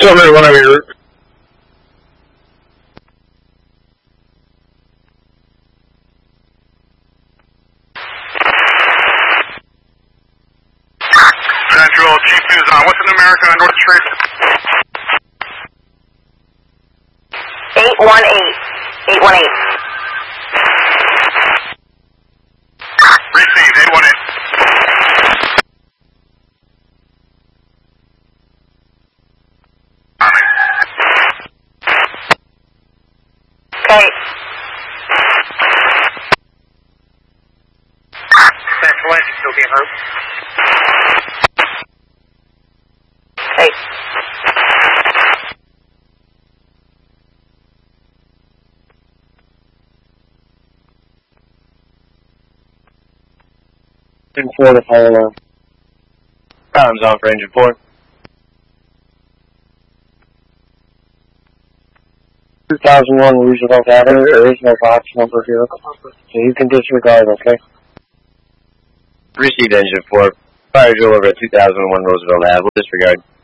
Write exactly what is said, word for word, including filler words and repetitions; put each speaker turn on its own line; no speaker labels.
Tell me when I'm here.
Central, Chief News on Western America, North Trace.
eight one eight. eight one eight.
Received, eight one eight.
Okay.
Central engine still being hurt.
Okay.
Engine four to fire alarm.
Problems on for engine four.
two thousand one Roosevelt Avenue, there is no box number here, so you can disregard, okay?
Received engine four. Fire drill over at two thousand one Roosevelt Ave. We'll disregard.